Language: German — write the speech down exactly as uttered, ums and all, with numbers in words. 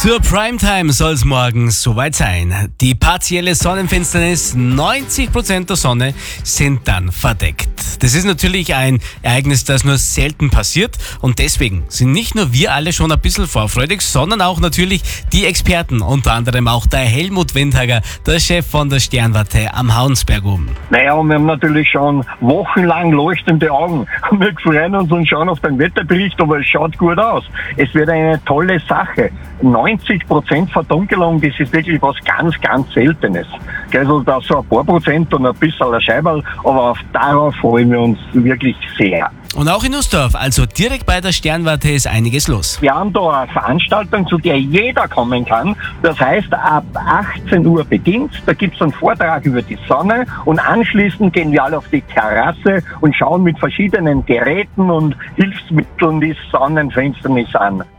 Zur Primetime soll es morgen soweit sein. Die partielle Sonnenfinsternis, neunzig Prozent der Sonne sind dann verdeckt. Das ist natürlich ein Ereignis, das nur selten passiert und deswegen sind nicht nur wir alle schon ein bisschen vorfreudig, sondern auch natürlich die Experten, unter anderem auch der Helmut Windhager, der Chef von der Sternwarte am Hauensberg oben. Naja, wir haben natürlich schon wochenlang leuchtende Augen. Wir freuen uns und schauen auf den Wetterbericht, aber es schaut gut aus. Es wird eine tolle Sache. neunzig Prozent Verdunkelung, das ist wirklich was ganz, ganz Seltenes. Also da so ein paar Prozent und ein bisschen ein Scheiberl, aber auf darauf freuen wir uns wirklich sehr. Und auch in Nussdorf, also direkt bei der Sternwarte, ist einiges los. Wir haben da eine Veranstaltung, zu der jeder kommen kann. Das heißt, ab achtzehn Uhr beginnt. Da gibt es einen Vortrag über die Sonne und anschließend gehen wir alle auf die Terrasse und schauen mit verschiedenen Geräten und Hilfsmitteln die Sonnenfinsternis an.